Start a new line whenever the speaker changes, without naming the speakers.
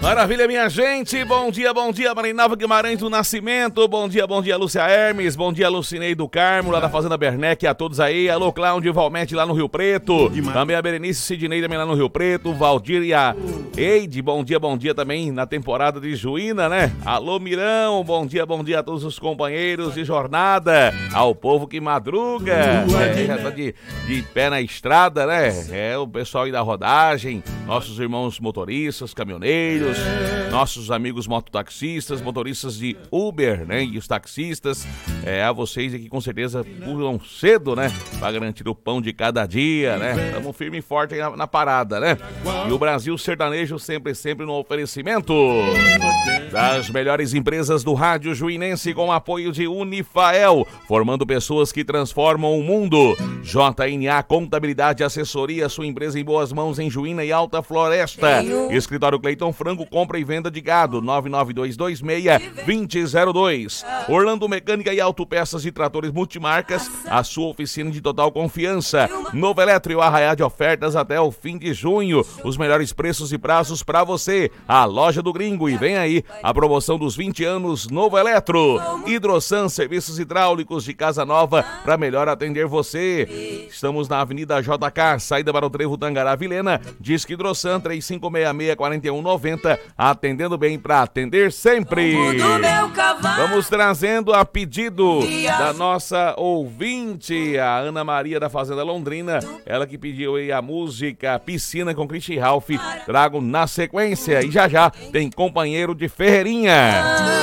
Maravilha, minha gente. Bom dia, Marinalva Guimarães do Nascimento. Bom dia, Lúcia Hermes. Bom dia, Lucinei do Carmo, lá da Fazenda Bernec, a todos aí. Alô, Cláudio Valmete lá no Rio Preto. Também a Berenice Sidney também lá no Rio Preto. Valdir e a Eide, bom dia também na temporada de Juína, né? Alô, Mirão, bom dia a todos os companheiros de jornada. Ao povo que madruga. Já tá de pé na estrada, né? É o pessoal aí da rodagem, nossos irmãos motoristas, caminhoneiros, nossos amigos mototaxistas, motoristas de Uber, né? E os taxistas, a vocês aqui com certeza pulam cedo, né? Pra garantir o pão de cada dia, né? Estamos firme e forte aí na parada, né? E o Brasil Sertanejo sempre no oferecimento das melhores empresas do rádio juinense, com apoio de Unifael, formando pessoas que transformam o mundo. JNA Contabilidade e Assessoria, sua empresa em boas mãos em Juína e Alta Floresta. Escritório Cleiton Franco, compra e venda de gado, 99226-2002. Orlando Mecânica e Autopeças e Tratores Multimarcas, a sua oficina de total confiança. Novo Eletro, arraiá de ofertas até o fim de junho. Os melhores preços e prazos para você. A loja do Gringo, e vem aí a promoção dos 20 anos Novo Eletro. Hidrosan, serviços hidráulicos de casa nova para melhor atender você. Estamos na Avenida JK, saída para o Trevo Tangará Vilhena. Disque Hidrosan 3566-4190, atendendo bem para atender sempre. Vamos trazendo a pedido da nossa ouvinte, a Ana Maria da Fazenda Londrina, ela que pediu aí a música Piscina com Christian Ralph. Trago na sequência e já tem Companheiro de Ferreirinha.